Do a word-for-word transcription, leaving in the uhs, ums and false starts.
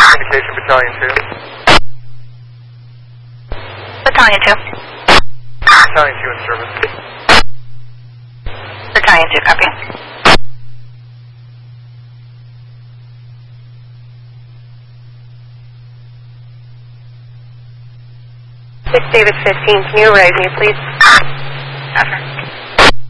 Communication Battalion two. Battalion two. Battalion two in service. Battalion two, copy. six David fifteen, can you arrive me, please? After.